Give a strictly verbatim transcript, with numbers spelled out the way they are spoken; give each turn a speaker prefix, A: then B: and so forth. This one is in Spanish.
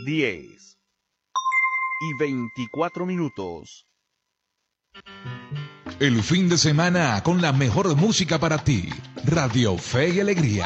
A: diez y veinticuatro minutos.
B: El fin de semana con la mejor música para ti. Radio Fe y Alegría.